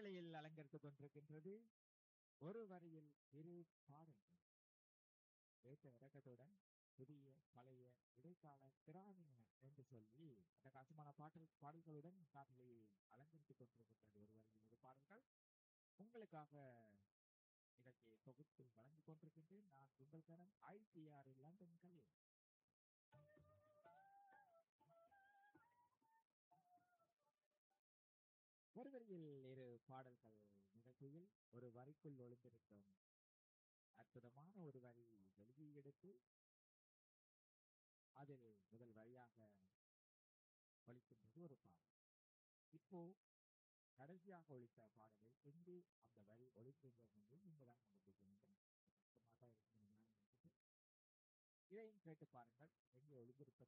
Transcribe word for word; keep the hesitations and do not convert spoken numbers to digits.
காற்றலையில் அலங்கரித்துக் கொண்டிருக்கின்றது ஒரு வரியில் இரு பாடல்கள். ஏற்ற இறக்கத்துடன் புதிய பழைய இடைக்கால திராவிட என்று சொல்லி அட்டகாசமான பாடல் பாடல்களுடன் காற்றலையில் அலங்கரித்துக் கொண்டிருக்கின்றது ஒரு வரியில் இரு பாடல்கள். உங்களுக்காக நிகழ்ச்சியை தொகுத்து வழங்கிக் கொண்டிருக்கின்றேன். நான் உங்கள் தரம் ஐடிஆர் லண்டன் கலை. ஒரு வரியில் இரு பாடல்கள் நிகழ்ச்சியில் ஒரு வரிக்குள் ஒளிந்திருக்கும் அற்புதமான ஒரு வரி வெளியே எடுத்து அதில் முதல் வரியாக ஒலிக்கின்றது ஒரு பாடல். இப்போ கடைசியாக ஒலித்த பாடலில் எங்கே அந்த வரி ஒலிக்கின்றது என்று நீங்கள் தான் கண்டுபிடிக்க வேண்டும். கஷ்டமாக தான் இருக்கும் என்று நான் நினைக்கிறேன். இதையும் கேட்டு பாருங்கள் எங்கே ஒளிந்திருப்பது